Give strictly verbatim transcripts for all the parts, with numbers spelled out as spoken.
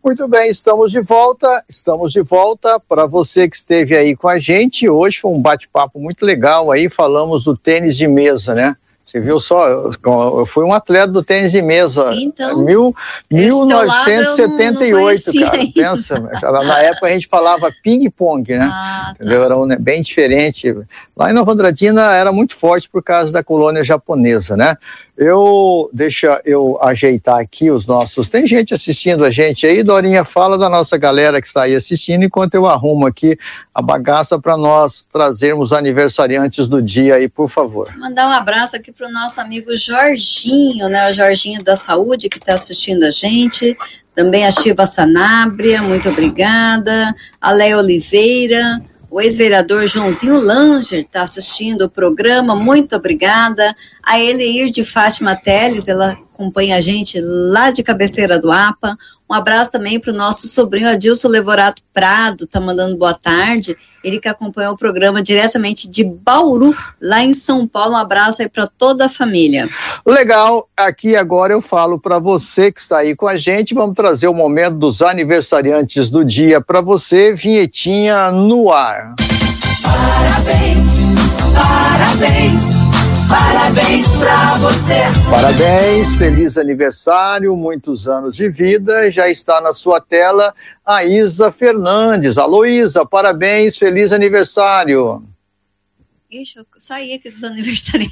Muito bem, estamos de volta, estamos de volta. Para você que esteve aí com a gente, hoje foi um bate-papo muito legal aí, falamos do tênis de mesa, né? Você viu só, eu fui um atleta do tênis de mesa, então, mil, mil novecentos e setenta e oito, cara, ainda. Pensa, na época a gente falava ping-pong, né? Ah, tá. Era um, bem diferente. Lá em Nova Andradina era muito forte por causa da colônia japonesa, né? Eu, deixa eu ajeitar aqui os nossos, tem gente assistindo a gente aí, Dorinha, fala da nossa galera que está aí assistindo, enquanto eu arrumo aqui a bagaça para nós trazermos aniversariantes do dia aí, por favor. Vou mandar um abraço aqui para o nosso amigo Jorginho, né, o Jorginho da Saúde, que está assistindo a gente, também a Shiva Sanabria, muito obrigada, a Léa Oliveira, o ex-vereador Joãozinho Langer está assistindo o programa, muito obrigada. A Eleir de Fátima Teles, ela acompanha a gente lá de Cabeceira do A P A. Um abraço também para o nosso sobrinho Adilson Levorato Prado, tá mandando boa tarde. Ele que acompanhou o programa diretamente de Bauru, lá em São Paulo. Um abraço aí para toda a família. Legal, aqui agora eu falo para você que está aí com a gente. Vamos trazer o momento dos aniversariantes do dia para você. Vinhetinha no ar. Parabéns, parabéns. Parabéns pra você. Parabéns, feliz aniversário, muitos anos de vida. Já está na sua tela a Isa Fernandes. Alô, Isa, parabéns, feliz aniversário. Ixi, eu saí aqui dos aniversariantes.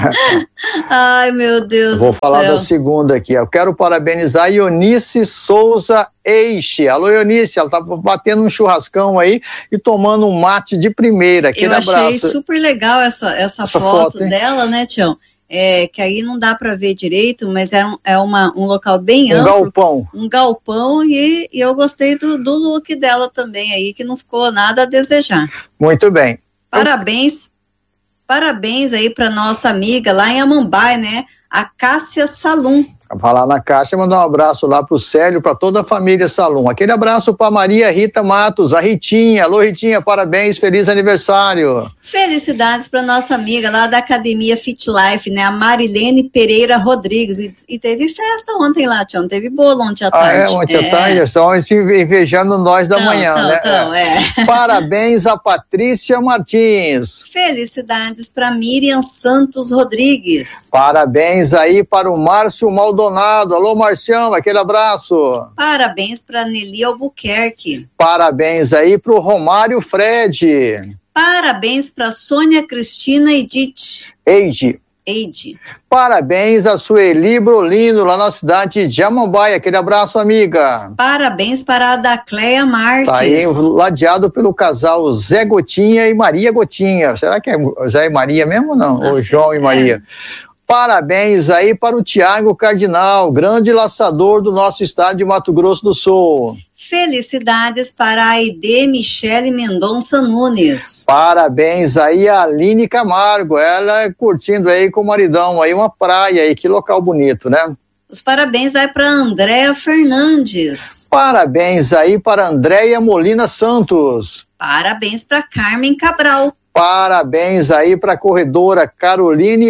Ai, meu Deus Vou do falar céu. da segunda aqui. Eu quero parabenizar a Ionice Souza Eixe. Alô, Ionice, ela tá batendo um churrascão aí e tomando um mate de primeira. Aquele eu achei abraço. super legal essa, essa, essa foto, foto dela, né, Tião? É, que aí não dá para ver direito, mas é, um, é uma, um local bem um amplo. Um galpão. Um galpão e, e eu gostei do, do look dela também aí, que não ficou nada a desejar. Muito bem. Parabéns. Parabéns aí para nossa amiga lá em Amambai, né? A Cássia Salum. Vai lá na Cássia, mandar um abraço lá pro Célio, para toda a família Salum. Aquele abraço para Maria Rita Matos, a Ritinha. Alô, Ritinha, parabéns, feliz aniversário. Felicidades para nossa amiga lá da Academia Fit Life, né? A Marilene Pereira Rodrigues. E, e teve festa ontem lá, Tião. Teve bolo ontem à tarde. Ah, é, ontem à tarde. Estão se invejando nós da então, manhã, então, né? Então, é. Parabéns a Patrícia Martins. Felicidades para Miriam Santos Rodrigues. Parabéns aí para o Márcio Maldonado. Alô, Marcião, aquele abraço. Parabéns para Nelly Albuquerque. Parabéns aí para o Romário Fred. Parabéns para Sônia Cristina Edith. Eide. Eide. Parabéns a Sueli Brolino, lá na cidade de Amambai. Aquele abraço, amiga. Parabéns para a Dacleia Marques. Tá aí ladeado pelo casal Zé Gotinha e Maria Gotinha. Será que é Zé e Maria mesmo ou não? Ou João e Maria? É. Parabéns aí para o Tiago Cardinal, grande laçador do nosso estado de Mato Grosso do Sul. Felicidades para a Aide Michele Mendonça Nunes. Parabéns aí a Aline Camargo, ela curtindo aí com o maridão aí uma praia aí, que local bonito, né? Os parabéns vai para Andréa Fernandes. Parabéns aí para Andréia Molina Santos. Parabéns para Carmen Cabral. Parabéns aí para a corredora Caroline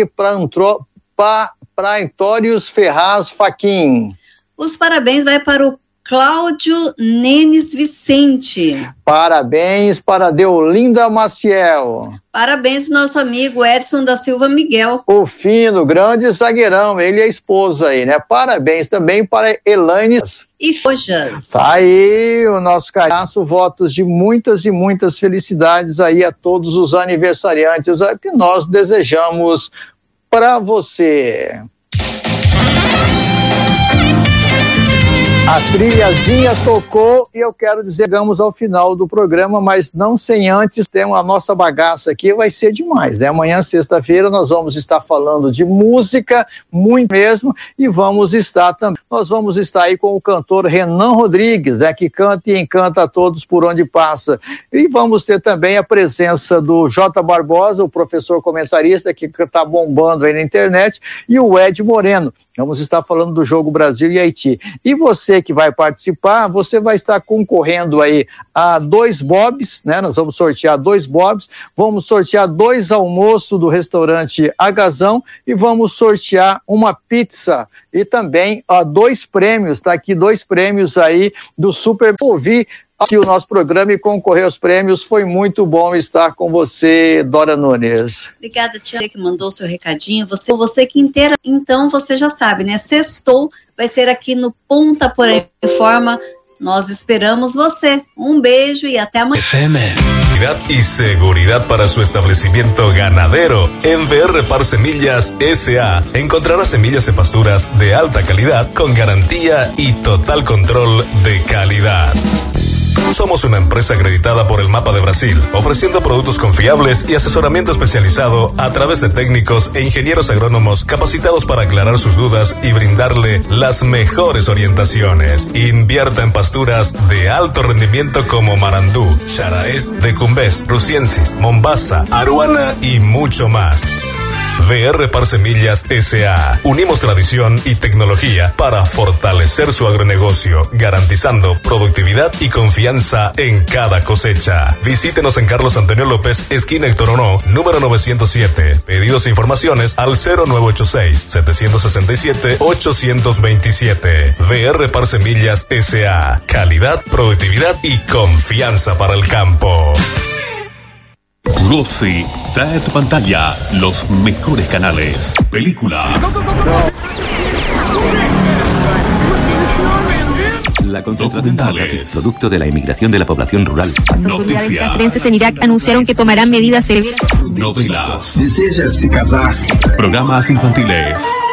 Praetórios Ferraz Faquim. Os parabéns vai para o Cláudio Nenes Vicente. Parabéns para Deolinda Maciel. Parabéns para o nosso amigo Edson da Silva Miguel. O fino, grande zagueirão, ele e a esposa aí, né? Parabéns também para Elaine e Fojas. Tá aí o nosso calhaço, votos de muitas e muitas felicidades aí a todos os aniversariantes que nós desejamos para você. A trilhazinha tocou e eu quero dizer, chegamos ao final do programa, mas não sem antes ter a nossa bagaça aqui, vai ser demais, né? Amanhã, sexta-feira, nós vamos estar falando de música, muito mesmo, e vamos estar também, nós vamos estar aí com o cantor Renan Rodrigues, né? Que canta e encanta a todos por onde passa. E vamos ter também a presença do J. Barbosa, o professor comentarista que está bombando aí na internet, e o Ed Moreno. Vamos estar falando do jogo Brasil e Haiti. E você que vai participar, você vai estar concorrendo aí a dois bobs, né? Nós vamos sortear dois bobs, vamos sortear dois almoços do restaurante Agazão e vamos sortear uma pizza e também ó, dois prêmios, tá aqui dois prêmios aí do Super Ouvir aqui o nosso programa e concorrer aos prêmios. Foi muito bom estar com você, Dora Nunes. Obrigada, tia, que mandou o seu recadinho. Você, você que inteira, então você já sabe, né? Sextou vai ser aqui no Ponta Porém Informa. Nós esperamos você. Um beijo e até amanhã. F M. Y seguridad para su establecimiento ganadero. En V R Par Semillas S A encontrará semillas de pasturas de alta calidad con garantía y total control de calidad. Somos una empresa acreditada por el Mapa de Brasil, ofreciendo productos confiables y asesoramiento especializado a través de técnicos e ingenieros agrónomos capacitados para aclarar sus dudas y brindarle las mejores orientaciones. Invierta en pasturas de alto rendimiento como Marandú, Xaraes, Decumbés, Rusiensis, Mombasa, Aruana y mucho más. V R Par Semillas S A. Unimos tradición y tecnología para fortalecer su agronegocio, garantizando productividad y confianza en cada cosecha. Visítenos en Carlos Antonio López, esquina Héctor Onó, número novecientos siete. Pedidos e informaciones al cero nueve ocho seis, siete seis siete, ocho dos siete. V R Par Semillas S A. Calidad, productividad y confianza para el campo. Rossi trae a tu pantalla los mejores canales, películas. La concentración de producto de la inmigración de la población rural. Las noticias forenses en Irak anunciaron que tomarán medidas severas. Novelas. Desejas se casar. Programas infantiles.